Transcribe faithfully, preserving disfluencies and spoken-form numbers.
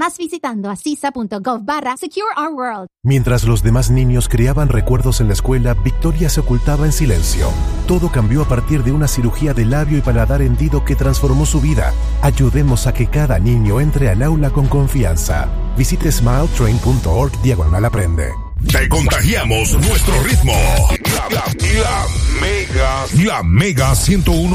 más visitando asisa.gov barra Secure Our World. Mientras los demás niños creaban recuerdos en la escuela, Victoria se ocultaba en silencio. Todo cambió a partir de una cirugía de labio y paladar hendido que transformó su vida. Ayudemos a que cada niño entre al aula con confianza. Visite smiletrain.org diagonal aprende. Te contagiamos nuestro ritmo. La, la, la Mega, la Mega ciento uno